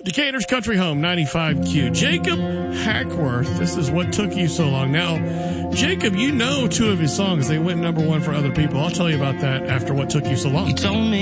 Decatur's Country Home, 95Q. Jacob Hackworth, this is What Took You So Long. Now, Jacob, you know two of his songs. They went number one for other people. I'll tell you about that after What Took You So Long. You told me